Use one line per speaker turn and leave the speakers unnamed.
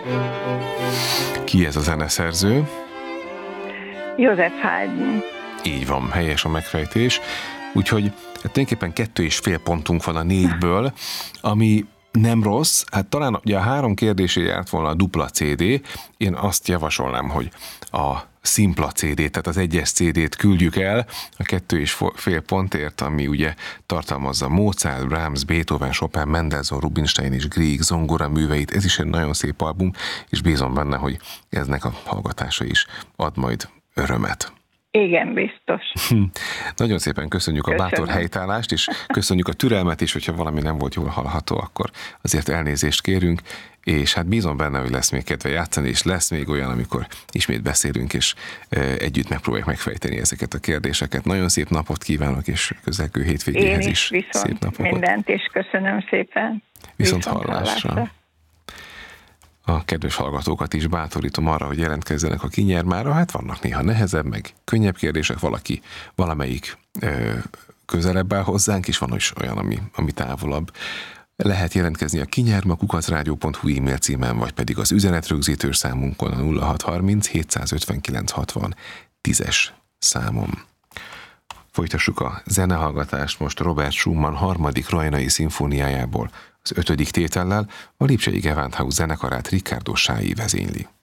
Ki ez a zeneszerző?
József Haydn.
Így van, helyes a megfejtés. Úgyhogy hát tulajdonképpen 2,5 pontunk van a 4-ből, ami nem rossz. Hát talán ugye a 3 kérdésé járt volna a dupla CD. Én azt javasolnám, hogy a szimpla CD-t, tehát az 1-es CD-t küldjük el a 2,5 pontért, ami ugye tartalmazza Mozart, Brahms, Beethoven, Chopin, Mendelssohn, Rubinstein és Grieg zongora műveit. Ez is egy nagyon szép album, és bízom benne, hogy eznek a hallgatása is ad majd örömet.
Igen, biztos.
Nagyon szépen köszönjük a bátor helytállást, és köszönjük a türelmet is, hogyha valami nem volt jól hallható, akkor azért elnézést kérünk, és hát bízom benne, hogy lesz még kedve játszani, és lesz még olyan, amikor ismét beszélünk, és együtt megpróbáljuk megfejteni ezeket a kérdéseket. Nagyon szép napot kívánok, és közelgő hétvégéhez is szép napokat.
Mindent, és köszönöm szépen.
Viszont hallásra. A kedves hallgatókat is bátorítom arra, hogy jelentkezzenek a kinyermára. Hát vannak néha nehezebb, meg könnyebb kérdések, valamelyik közelebb áll hozzánk, és van is olyan, ami távolabb. Lehet jelentkezni a kinyerma@kukac.hu e-mail címen, vagy pedig az üzenetrögzítős számunkon a 0630 759 60 10-es számon. Folytassuk a zenehallgatást most Robert Schumann 3. Rajnai szimfóniájából, az 5. tétellel a Lipcsei Gewandhaus zenekarát Riccardo Sái vezényli.